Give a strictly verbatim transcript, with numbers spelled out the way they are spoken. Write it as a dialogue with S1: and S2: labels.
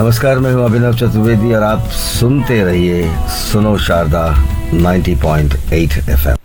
S1: नमस्कार, मैं हूं अभिनव चतुर्वेदी और आप सुनते रहिए सुनो Sharda ninety point eight F M.